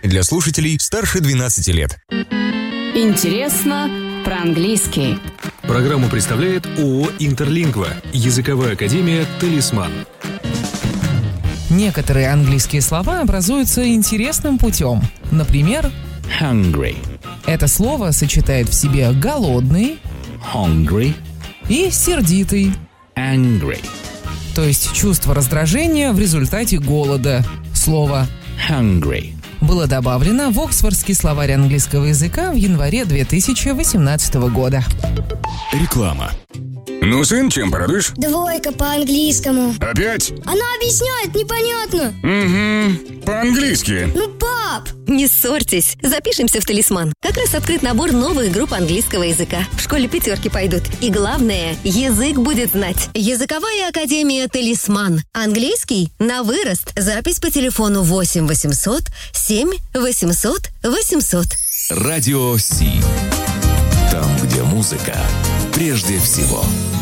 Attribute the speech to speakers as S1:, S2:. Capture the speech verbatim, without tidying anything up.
S1: Для слушателей старше двенадцати лет.
S2: Интересно про английский.
S3: Программу представляет ООО «Интерлингва», языковая академия «Талисман».
S4: Некоторые английские слова образуются интересным путем. Например,
S5: hungry.
S4: Это слово сочетает в себе голодный,
S5: hungry,
S4: и сердитый,
S5: angry.
S4: То есть чувство раздражения в результате голода. Слово
S5: hungry
S4: было добавлено в Оксфордский словарь английского языка в январе две тысячи восемнадцатого года.
S1: Реклама. Ну, сын, чем порадуешь?
S6: Двойка по английскому.
S1: Опять?
S6: Она объясняет непонятно.
S1: Угу, по-английски.
S6: Ну, пап!
S7: Не ссорьтесь, запишемся в «Талисман». Как раз открыт набор новых групп английского языка. В школе пятерки пойдут. И главное, язык будет знать. Языковая академия «Талисман». Английский на вырост. Запись по телефону восемь восемьсот семь восемьсот восемьсот.
S8: Радио Си. Там, где музыка прежде всего.